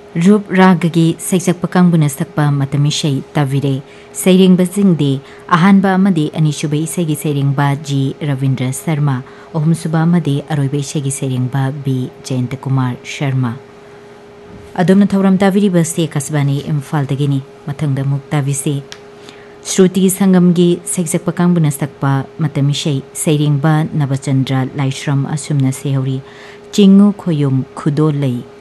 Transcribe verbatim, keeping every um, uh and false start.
रूप रागगी सैसक पकांगबुना सकपा मतमिशै ताविरे सैरेंगबजिंगदे अहानबा अमदे अनिसुबे इसैगी सैरेंगबा जी रविंद्र शर्मा अहुमसुबा अमदे अरोइबे इसैगी सैरेंगबा बी जयंत कुमार शर्मा अदोमना थौरम ताविरी बस्ते कसबानी इम्फालदगिनी मथंगदा मुक ताविसे श्रुति संगमगी सैसक पकांगबुना सकपा मतमिशै सैरेंगबा नवचंद्र लाइश्रम असुमना सेहौरी चिंगु खोयुम खुदो लई